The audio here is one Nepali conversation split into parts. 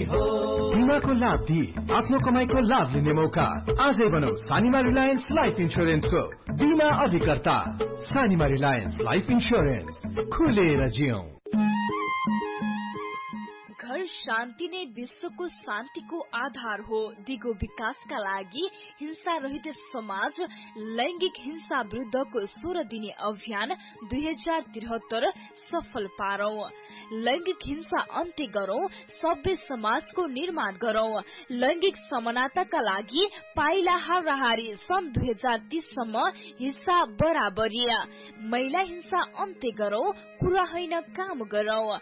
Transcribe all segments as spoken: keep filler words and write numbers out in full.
हो। बिमाको लाभ दिई आफ्नो कमाईको लाभ लिने मौका। आजै बनाऊ सानिमा रिलायन्स लाइफ इन्स्योरेन्सको बिना अधिकर्ता। सानिमा रिलायन्स लाइफ इन्स्योरेन्स, खुलेर जियौं। घर शान्ति नै विश्वको शान्तिको आधार हो। दिगो विकासका लागि हिंसा रहित समाज लैंगिक हिंसा विरुद्धको सोह्र दिने अभियान दुई हजार त्रिहत्तर सफल पारौं। लैंगिक हिंसा अन्त्य गरौं, सभ्य समाजको निर्माण गरौं। लैंगिक समानताका लागि पाइला हाराहारी सन् दुई हजार तीस सम्म हिंसा बराबरी। महिला हिंसा अन्त्य गरौं, कुरा होइन काम गरौं।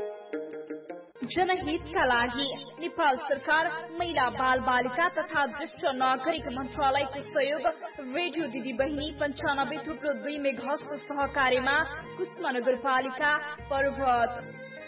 जनहितका लागि नेपाल सरकार महिला बाल बालिका तथा ज्येष्ठ नागरिक मन्त्रालयको सहयोग रेडियो दिदी बहिनी पञ्चानब्बे थुप्रो दुई मेघासको सहकार्यमा कुष्मा नगरपालिका पर्वत।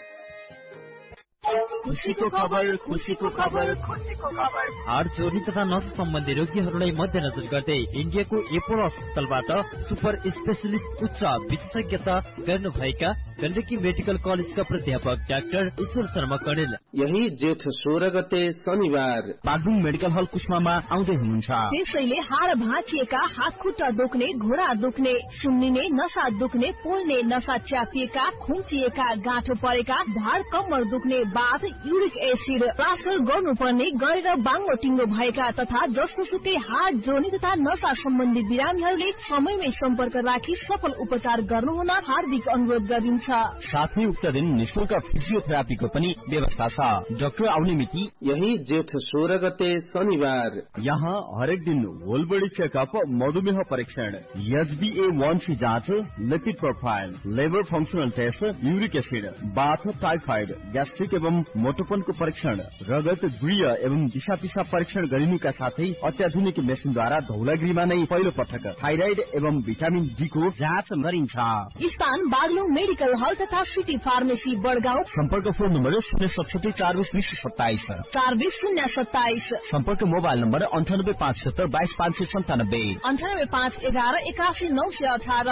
खुशीको खबर, खुशीको खबर, खुशीको खबर। हाड चोर्नी तथा नस सम्बन्धी रोगीहरूलाई मध्यनजर गर्दै इन्डियाको एपोलो अस्पतालबाट सुपर स्पेशलिस्ट उच्च विशेषज्ञता गर्नुभएका गण्डकी मेडिकल कलेजका प्राध्यापक डाक्टर ईश्वर शर्मा कणेल यही जेठ सोह्र गते शनिबार बागलुङ मेडिकल हल कुष्मामा आउँदै हुनुहुन्छ। त्यसैले हाड भाँचिएका, हात खुट्टा दुख्ने, घोडा दुख्ने, सुन्निने, नसा दुख्ने, पोल्ने, नसा च्यापिएका, खुम्चिएका, गाँठो परेका, ढाड कम्मर दुख्ने, बाथ, युरिक एसिड, प्लास्टर गर्नुपर्ने, गरेर बाङ्गो टिङ्गो भएका तथा जसोसुकै हाड जोड्ने तथा नसा सम्बन्धी बिरामीहरूले समयमै सम्पर्क राखी सफल उपचार गर्नुहुन हार्दिक अनुरोध गरिन्छ। साथै उक्त दिन निशुल्क फिजियोथेरापीको पनि व्यवस्था छ। डाक्टर आउने मिति यही जेठ सोह्र गते शनिबार। यहाँ हरेक दिन होल बडी चेकअप, मधुमेह परीक्षण, एचबीए वन सी जाँच, lipid profile, labour functional test, uric acid, बाथ, टाइफाइड, ग्यास्ट्रिक एवं मोटोपनको परीक्षण, रगत, गुह्य एवं दिशा पिसाब परीक्षण गरिनुका साथै अत्याधुनिक मेसिनद्वारा धौलागिरीमा नै पहिलो पटक थाइराइड एवं भिटामिन डी को जाँच गरिन्छ। स्थान बागलुङ मेडिकल हल तथा सिटी फार्मेसी बडगाउँ। सम्पर्क फोन नम्बर शून्य सतसठी चार बिस बिस सत्ताइस चार बिस शून्य सत्ताइस। सम्पर्क मोबाइल नम्बर अन्ठानब्बे पाँच सत्तर बाइस पाँच सय सन्तानब्बे अन्ठानब्बे पाँच एघार एकासी नौ सय अठार।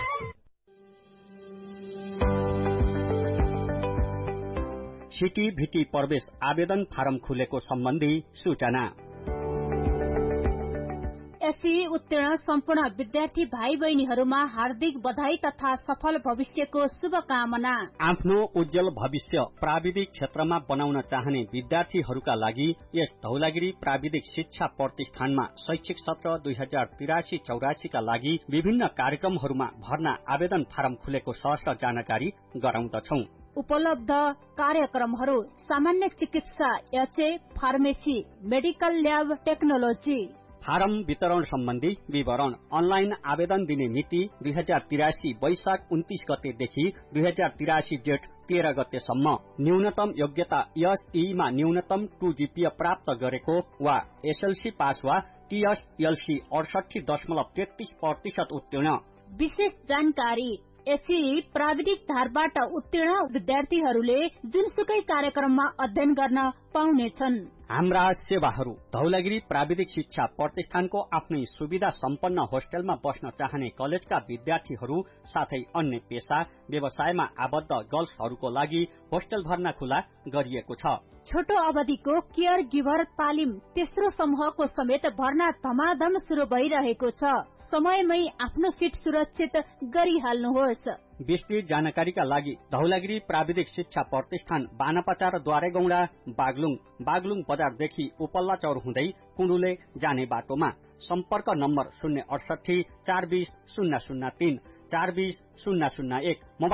सिटी भिटी प्रवेश आवेदन फारम खुलेको सम्बन्धी सूचना। एसई उत्तीर्ण सम्पूर्ण विद्यार्थी भाइ बहिनीहरूमा हार्दिक बधाई तथा सफल भविष्यको शुभकामना। आफ्नो उज्जवल भविष्य प्राविधिक क्षेत्रमा बनाउन चाहने विद्यार्थीहरूका लागि यस धौलागिरी प्राविधिक शिक्षा प्रतिष्ठानमा शैक्षिक सत्र दुई हजार तिरासी चौरासी का लागि विभिन्न कार्यक्रमहरूमा भर्ना आवेदन फारम खुलेको सहर्ष जानकारी गराउँदछौं। उपलब्ध कार्यक्रमहरू सामान्य चिकित्सा, HA, pharmacy, medical lab technology. Form वितरण सम्बन्धी विवरण। अनलाइन आवेदन दिने मिति दुई हजार तिरासी वैशाख उन्तीस गतेदेखि दुई हजार तिरासी जेठ तेह्र गतेसम्म। न्यूनतम योग्यता एसईमा न्यूनतम टू जीपीए प्राप्त गरेको वा एसएलसी पास वा टीएसएलसी अडसठी दशमलव तेत्तीस प्रतिशत उत्तीर्ण। विशेष जानकारी। एसई प्राविधिक धारबाट उत्तीर्ण विद्यार्थीहरूले जुनसुकै कार्यक्रममा अध्ययन गर्न पाउनेछन्। हाम्रा सेवाहरू। धौलागिरी प्राविधिक शिक्षा प्रतिष्ठानको आफ्नै सुविधा सम्पन्न होस्टेलमा बस्न चाहने कलेजका विद्यार्थीहरू साथै अन्य पेशा व्यवसायमा आबद्ध गर्ल्सहरूको लागि होस्टेल भर्ना खुला गरिएको छ। छोटो अवधिको केयर गिभर तालिम तेस्रो समूहको समेत भर्ना धमाधम शुरू भइरहेको छ। समयमै आफ्नो सिट सुरक्षित गरिहाल्नुहोस्। विस्तृत जानकारीका लागि धौलागिरी प्राविधिक शिक्षा प्रतिष्ठान बानापचार द्वारेगौंडा बागलुङ बागलुङ बजारदेखि उपल्ला चौर हुँदै कुण्डुले जाने बाटोमा। सम्पर्क नम्बर शून्य अडसठी चार बीस शून्य शून्य तीन चार बीस शून्य शून्य एक।